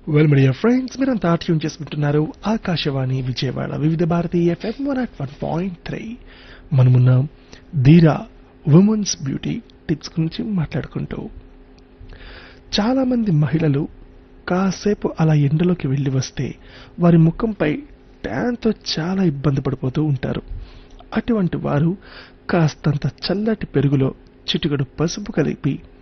Well media friends, మీరంతా tune చేసుకుంటున్నారు ఆకాశవాణి విజయవాడ వివిధ భారతి ఎఫ్ఎం 101.3. మనమున్నాం ధీరా ఉమెన్స్ బ్యూటీ టిప్స్ గురించి మాట్లాడుకుంటూ. చాలామంది మహిళలు కాసేపు అలా ఎండలోకి వెళ్ళి వస్తే వారి ముఖంపై ట్యాన్తో చాలా ఇబ్బంది పడిపోతూ ఉంటారు. అటువంటి వారు కాస్తంత చల్లటి పెరుగులో చిటికెడు పసుపు కలిపి